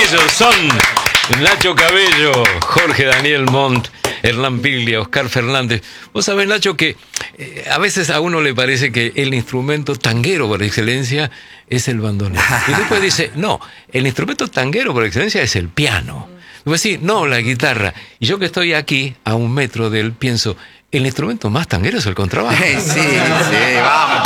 Ellos son Nacho Cabello, Jorge Daniel Montt, Hernán Piglia, Oscar Fernández. Vos sabés, Nacho, que a veces a uno le parece que el instrumento tanguero por excelencia es el bandoneón. Y después dice, no, el instrumento tanguero por excelencia es el piano. Y vos decís, no, la guitarra. Y yo que estoy aquí, a 1 metro de él, pienso, el instrumento más tanguero es el contrabajo. Sí, vamos.